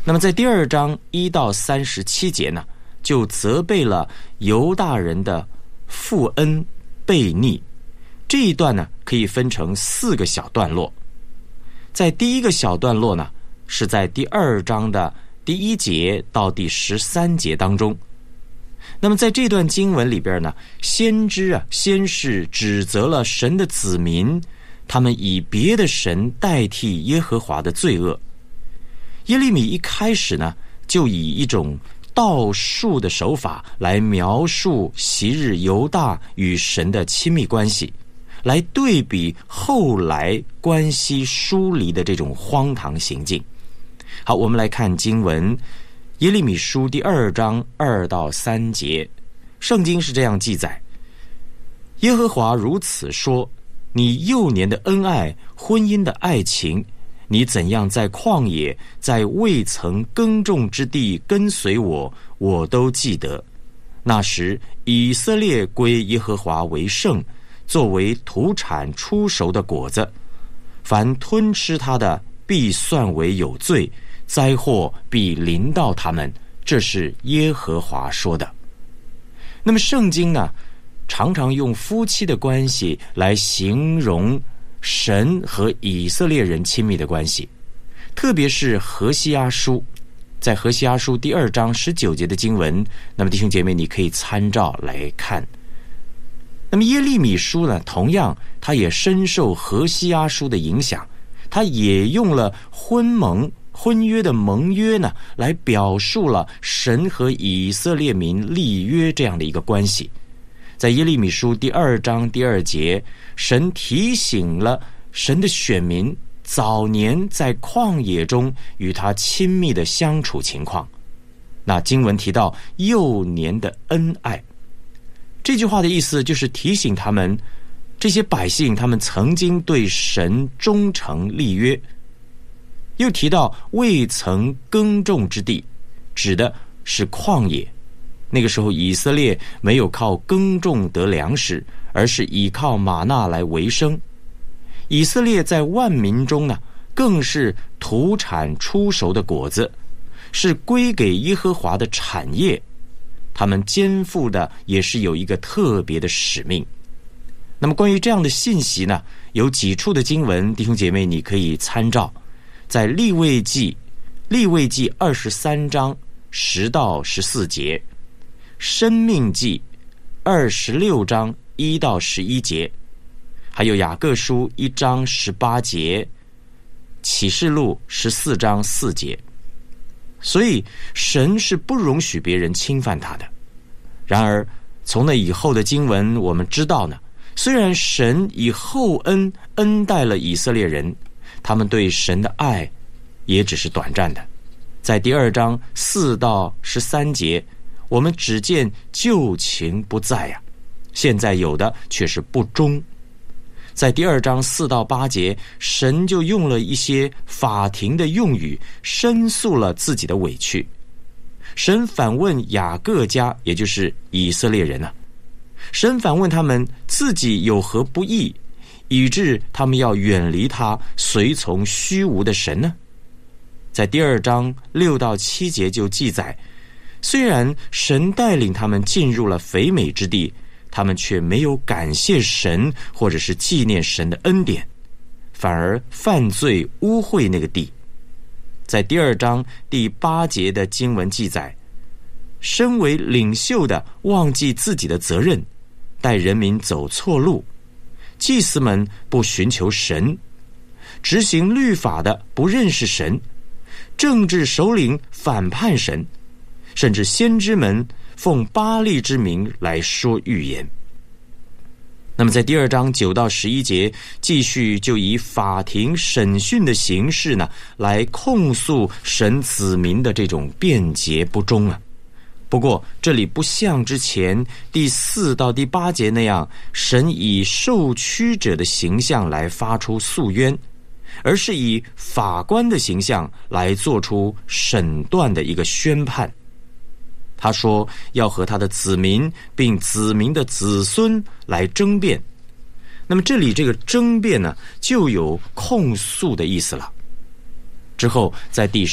那么在第2章1到37节呢，就责备了犹大人的负恩悖逆。这一段呢，可以分成4个小段落。在第一个小段落呢，是在第2章的第1节到第13节当中。那么在这段经文里边呢，先是指责了神的子民，他们以别的神代替耶和华的罪恶。耶利米一开始呢，就以一种倒数的手法来描述昔日犹大与神的亲密关系，来对比后来关系疏离的这种荒唐行径。好，我们来看经文，耶利米书第2章2到3节。圣经是这样记载：耶和华如此说，你幼年的恩爱，婚姻的爱情，你怎样在旷野，在未曾耕种之地跟随我，我都记得。那时以色列归耶和华为圣，作为土产出熟的果子，凡吞吃它的必算为有罪，灾祸必临到他们，这是耶和华说的。那么圣经呢，常常用夫妻的关系来形容神和以色列人亲密的关系，特别是何西阿书。在何西阿书第2章19节的经文，那么弟兄姐妹你可以参照来看。那么耶利米书呢，同样他也深受何西阿书的影响，他也用了婚约的盟约呢，来表述了神和以色列民立约这样的一个关系。在耶利米书第2章第2节，神提醒了神的选民早年在旷野中与他亲密的相处情况。那经文提到幼年的恩爱，这句话的意思就是提醒他们，这些百姓他们曾经对神忠诚立约。又提到未曾耕种之地，指的是旷野。那个时候以色列没有靠耕种得粮食，而是依靠玛纳来为生。以色列在万民中呢，更是土产出熟的果子，是归给耶和华的产业。他们肩负的也是有一个特别的使命。那么关于这样的信息呢，有几处的经文，弟兄姐妹你可以参照。在利未记23章10到14节，申命记26章1到11节，还有雅各书1章18节，启示录14章4节。所以神是不容许别人侵犯他的。然而从那以后的经文我们知道呢，虽然神以厚恩恩待了以色列人，他们对神的爱也只是短暂的。在第2章4到13节，我们只见旧情不在呀，现在有的却是不忠。在第2章4到8节，神就用了一些法庭的用语，申诉了自己的委屈。神反问雅各家，也就是以色列人啊，神反问他们自己有何不义，以致他们要远离他，随从虚无的神呢？在第2章6到7节就记载，虽然神带领他们进入了肥美之地，他们却没有感谢神，或者是纪念神的恩典，反而犯罪污秽那个地。在第2章第8节的经文记载，身为领袖的忘记自己的责任，带人民走错路，祭司们不寻求神，执行律法的不认识神，政治首领反叛神，甚至先知们奉巴力之名来说预言。那么在第2章9到11节，继续就以法庭审讯的形式呢，来控诉神子民的这种辩解不忠啊。不过这里不像之前第4到第8节那样，神以受屈者的形象来发出诉冤，而是以法官的形象来做出审断的一个宣判。他说要和他的子民并子民的子孙来争辩。那么这里这个争辩呢，就有控诉的意思了。之后在第